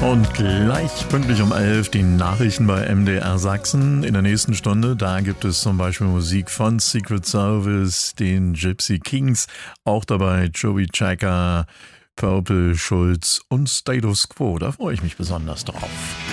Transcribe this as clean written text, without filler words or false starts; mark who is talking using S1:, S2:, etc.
S1: Und gleich pünktlich um 11 die Nachrichten bei MDR Sachsen. In der nächsten Stunde, da gibt es zum Beispiel Musik von Secret Service, den Gypsy Kings, auch dabei Joey Chaka, Purple, Schulz und Status Quo. Da freue ich mich besonders drauf.